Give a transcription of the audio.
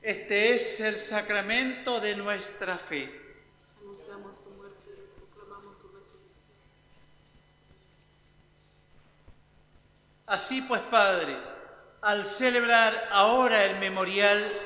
Este es el sacramento de nuestra fe. Anunciamos tu muerte y proclamamos tu resurrección. Así pues, Padre, al celebrar ahora el memorial